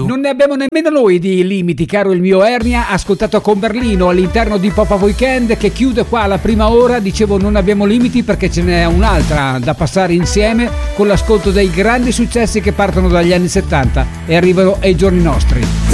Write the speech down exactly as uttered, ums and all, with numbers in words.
più. Non ne abbiamo nemmeno noi di limiti, caro il mio Ernia, ascoltato con Berlino all'interno di Pop Up Weekend, che chiude qua la prima ora. Dicevo non abbiamo limiti perché ce n'è un'altra da passare insieme con l'ascolto dei grandi successi che partono dagli anni settanta e arrivano ai giorni nostri.